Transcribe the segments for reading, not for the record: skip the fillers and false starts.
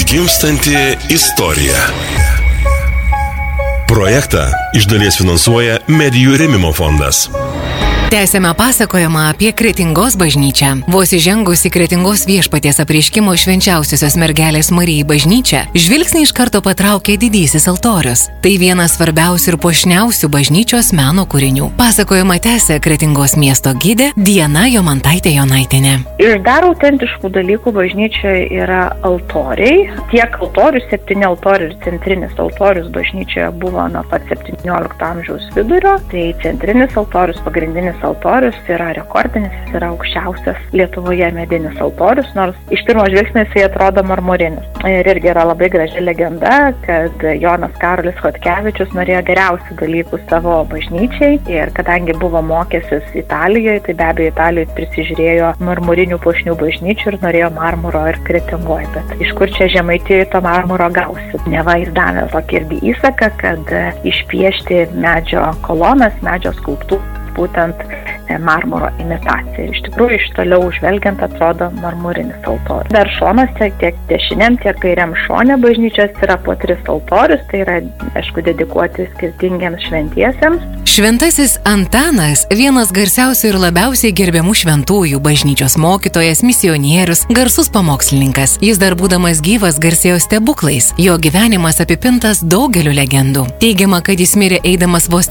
Atgimstanti istorija. Projektą iš dalies finansuoja Medijų rėmimo fondas. Tęsėme pasakojimą apie Kretingos bažnyčią. Vos įžengus į Kretingos viešpaties apreiškimo švenčiausiosios mergelės Marijai bažnyčią, žvilgsnį iš karto patraukė didysis altorius. Tai vienas svarbiausių ir puošniausių bažnyčios meno kūrinių. Pasakojimą tęsė Kretingos miesto gidė Diana Jomantaitė Jonaitienė. Iš dar autentiškų dalykų bažnyčioje yra altoriai. Tiek altorius, 7 altorių ir centrinis altorius bažnyčioje buvo nuo pat 17 amžiaus vidurio. Tai centrinis altorius, pagrindinis altorius yra rekordinis, jis yra aukščiausias Lietuvoje medinis altorius, nors iš pirmo žvilgsnio jis atrodo marmurinis. Ir irgi yra labai graži legenda, kad Jonas Karolis Chodkevičius norėjo geriausių dalykų savo bažnyčiai ir kadangi buvo mokęsis Italijoje, tai be abejo Italijoje prisižiūrėjo marmurinių puošnių bažnyčių ir norėjo marmuro ir Kretingoje. Bet iš kur čia Žemaitijoje to marmuro gausi? Neva jis davė tokį irgi įsaką, kad išpiešti medžio kolonas, medžio skulptūrą, būtent marmuro imitacija. Iš tikrųjų, iš toliau žvelgiant atrodo marmurinis altorius. Dar šonuose, tiek dešiniam, tiek kairiam šone bažnyčios yra po 3 altorius, tai yra, aišku, dedikuoti skirtingiems šventiesiems. Šventasis Antanas – vienas garsiausių ir labiausiai gerbiamų šventųjų, bažnyčios mokytojas, misionierius, garsus pamokslininkas. Jis dar būdamas gyvas garsėjo stebuklais. Jo gyvenimas apipintas daugeliu legendų. Teigiama, kad jis mirė eidamas vos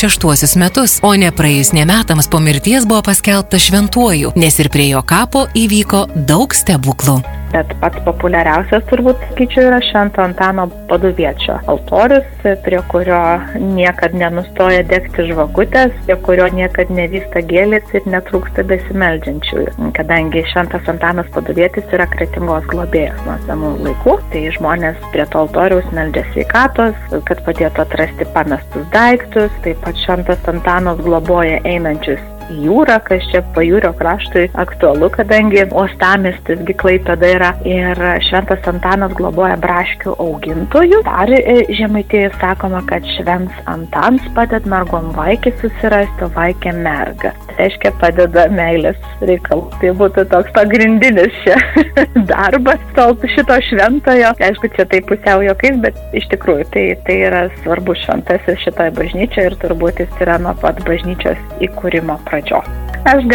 36 metus, o ne praėjus ne metams po mirties buvo paskelbtas šventuoju, nes ir prie jo kapo įvyko daug stebuklų. Bet pats populiariausias turbūt, sakyčiau, yra Švento Antano Paduviečio altorius, prie kurio niekad nenustoja degti žvakutės, prie kurio niekad nevysta gėlės ir netrūksta besimeldžiančiųjų. Kadangi Šventas Antanas Paduvietis yra Kretingos globėjas nuo senų laikų, tai žmonės prie to altoriaus meldžia sveikatos, kad padėtų atrasti pamestus daiktus, taip pat Šventas Antanas globoja einančius į jūrą, kas čia pajūrio kraštui aktualu, kadangi uostamiestis Klaipėda yra ir Šventas Antanas globoja braškių augintojų. Dar Žemaitijoje sakoma, kad Švents Antans padeda mergom vaikį susirasti, vaikė mergą. Tai reiškia padeda meilės reikalų. Tai būtų toks pagrindinis čia darbas šito šventojo. Aišku, čia tai pusiau juokais, bet iš tikrųjų tai yra svarbus šventasis šitoje bažnyčioje ir turbūt jis yra nuo pat bažnyčios įkūrimo pradžios. Aš